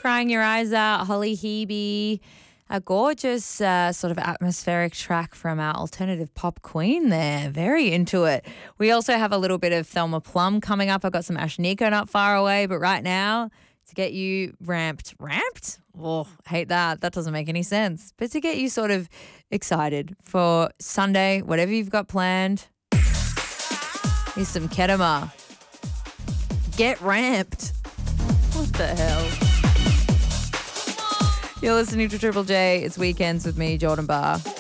Crying Your Eyes Out, Holly Hebe. A gorgeous sort of atmospheric track from our alternative pop queen there. Very into it. We also have a little bit of Thelma Plum coming up. I've got some Ashnika Not Far Away, but right now, to get you ramped? Oh, hate that. That doesn't make any sense. But to get you sort of excited for Sunday, whatever you've got planned, here's some Kedema. Get ramped. What the hell? You're listening to Triple J. It's Weekends with me, Jordan Barr.